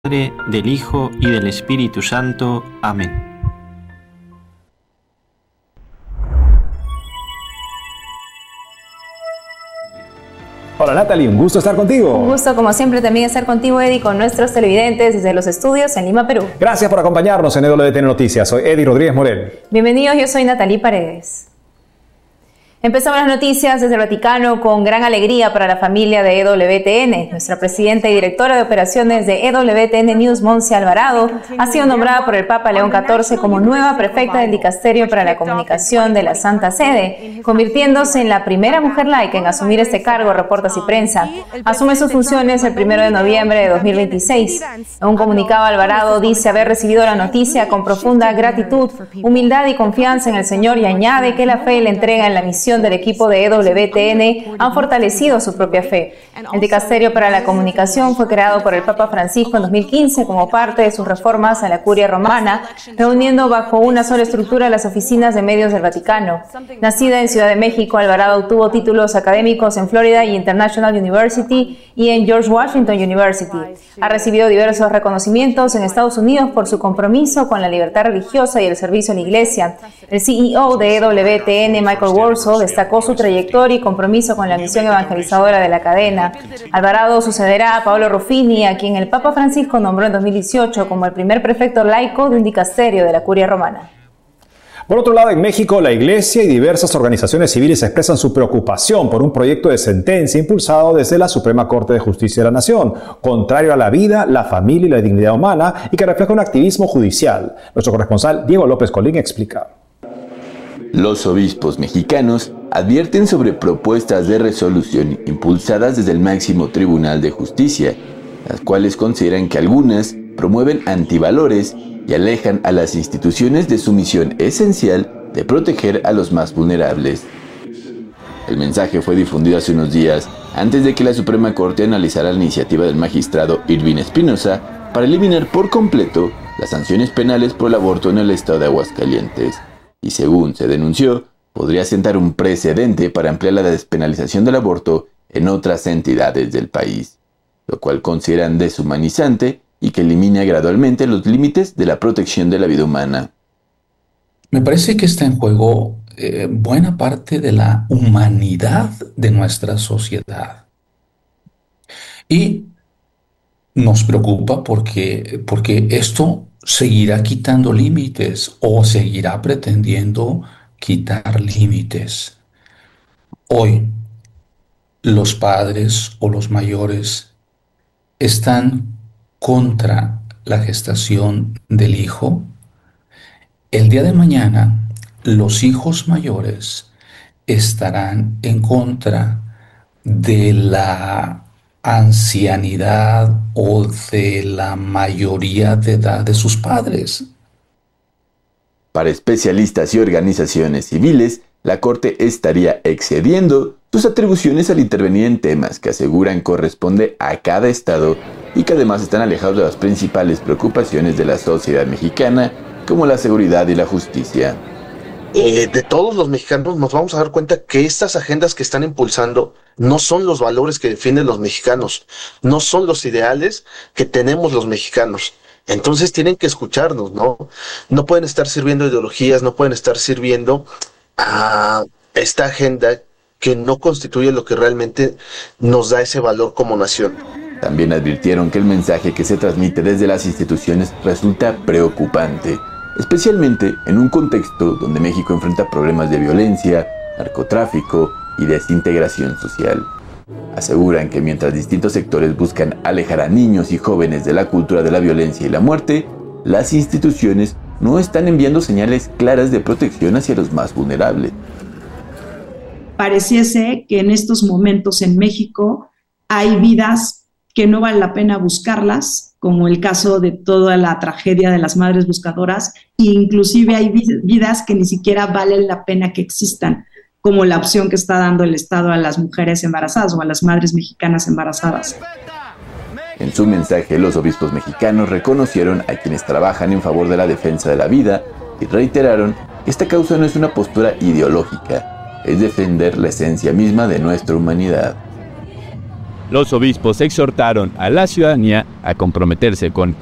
Padre, del Hijo y del Espíritu Santo. Amén. Hola Natalie, un gusto estar contigo. Un gusto como siempre también estar contigo, Eddie, con nuestros televidentes desde los estudios en Lima, Perú. Gracias por acompañarnos en EWTN Noticias. Soy Eddie Rodríguez Morel. Bienvenidos, yo soy Natalie Paredes. Empezamos las noticias desde el Vaticano con gran alegría para la familia de EWTN. Nuestra presidenta y directora de operaciones de EWTN News, Monse Alvarado, ha sido nombrada por el Papa León XIV como nueva prefecta del Dicasterio para la Comunicación de la Santa Sede, convirtiéndose en la primera mujer laica en asumir este cargo, reporta Así Prensa. Asume sus funciones el 1 de noviembre de 2026. En un comunicado, Alvarado dice haber recibido la noticia con profunda gratitud, humildad y confianza en el Señor, y añade que la fe y la entrega en la misión del equipo de EWTN han fortalecido su propia fe. El Dicasterio para la Comunicación fue creado por el Papa Francisco en 2015 como parte de sus reformas a la Curia Romana, reuniendo bajo una sola estructura las oficinas de medios del Vaticano. Nacida en Ciudad de México, Alvarado obtuvo títulos académicos en Florida International University y en George Washington University. Ha recibido diversos reconocimientos en Estados Unidos por su compromiso con la libertad religiosa y el servicio en la Iglesia. El CEO de EWTN, Michael Warsaw, destacó su trayectoria y compromiso con la misión evangelizadora de la cadena. Alvarado sucederá a Paolo Ruffini, a quien el Papa Francisco nombró en 2018 como el primer prefecto laico de un dicasterio de la Curia Romana. Por otro lado, en México, la Iglesia y diversas organizaciones civiles expresan su preocupación por un proyecto de sentencia impulsado desde la Suprema Corte de Justicia de la Nación, contrario a la vida, la familia y la dignidad humana, y que refleja un activismo judicial. Nuestro corresponsal Diego López Colín explica. Los obispos mexicanos advierten sobre propuestas de resolución impulsadas desde el máximo Tribunal de Justicia, las cuales consideran que algunas promueven antivalores y alejan a las instituciones de su misión esencial de proteger a los más vulnerables. El mensaje fue difundido hace unos días antes de que la Suprema Corte analizara la iniciativa del magistrado Irving Espinosa para eliminar por completo las sanciones penales por el aborto en el estado de Aguascalientes. Y según se denunció, podría sentar un precedente para ampliar la despenalización del aborto en otras entidades del país, lo cual consideran deshumanizante y que elimina gradualmente los límites de la protección de la vida humana. Me parece que está en juego buena parte de la humanidad de nuestra sociedad. Y nos preocupa porque esto seguirá quitando límites o seguirá pretendiendo quitar límites. Hoy, los padres o los mayores están contra la gestación del hijo. El día de mañana, los hijos mayores estarán en contra de la ancianidad o de la mayoría de edad de sus padres. Para especialistas y organizaciones civiles, la Corte estaría excediendo sus atribuciones al intervenir en temas que aseguran corresponde a cada estado y que además están alejados de las principales preocupaciones de la sociedad mexicana, como la seguridad y la justicia. De todos los mexicanos nos vamos a dar cuenta que estas agendas que están impulsando no son los valores que defienden los mexicanos, no son los ideales que tenemos los mexicanos. Entonces tienen que escucharnos, ¿no? No pueden estar sirviendo ideologías, no pueden estar sirviendo a esta agenda que no constituye lo que realmente nos da ese valor como nación. También advirtieron que el mensaje que se transmite desde las instituciones resulta preocupante, especialmente en un contexto donde México enfrenta problemas de violencia, narcotráfico y desintegración social. Aseguran que mientras distintos sectores buscan alejar a niños y jóvenes de la cultura de la violencia y la muerte, las instituciones no están enviando señales claras de protección hacia los más vulnerables. Pareciese que en estos momentos en México hay vidas que no vale la pena buscarlas, como el caso de toda la tragedia de las madres buscadoras, e inclusive hay vidas que ni siquiera valen la pena que existan, como la opción que está dando el Estado a las mujeres embarazadas o a las madres mexicanas embarazadas. En su mensaje, los obispos mexicanos reconocieron a quienes trabajan en favor de la defensa de la vida y reiteraron que esta causa no es una postura ideológica, es defender la esencia misma de nuestra humanidad. Los obispos exhortaron a la ciudadanía a comprometerse con